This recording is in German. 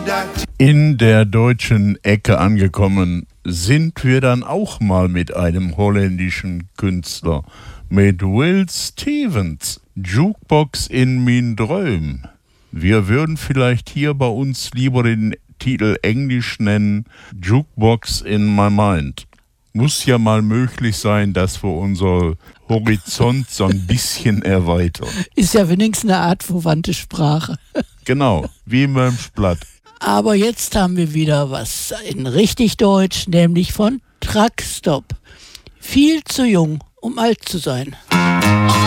In der deutschen Ecke angekommen sind wir dann auch mal mit einem holländischen Künstler, mit Will Stevens, Jukebox in min Dröm. Wir würden vielleicht hier bei uns lieber den Titel Englisch nennen, Jukebox in my mind. Muss ja mal möglich sein, dass wir unser Horizont so ein bisschen erweitern. Ist ja wenigstens eine Art verwandte Sprache. Genau, wie im Mönchsblatt. Aber jetzt haben wir wieder was in richtig Deutsch, nämlich von Truckstop. Viel zu jung, um alt zu sein.